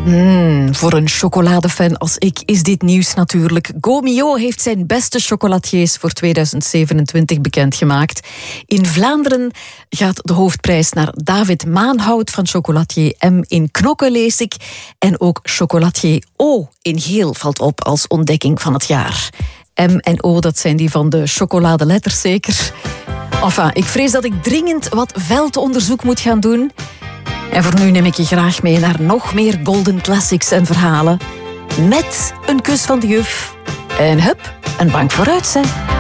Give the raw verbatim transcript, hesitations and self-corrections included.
Mm, voor een chocoladefan als ik is dit nieuws natuurlijk. Gomio heeft zijn beste chocolatiers voor tweeduizend zevenentwintig bekendgemaakt. In Vlaanderen gaat de hoofdprijs naar David Maanhout van chocolatier M in Knokke, lees ik. En ook chocolatier O in Geel valt op als ontdekking van het jaar. M en O, dat zijn die van de chocoladeletters zeker. Enfin, ik vrees dat ik dringend wat veldonderzoek moet gaan doen. En voor nu neem ik je graag mee naar nog meer golden classics en verhalen. Met een kus van de juf. En hup, een bank vooruit, zeg.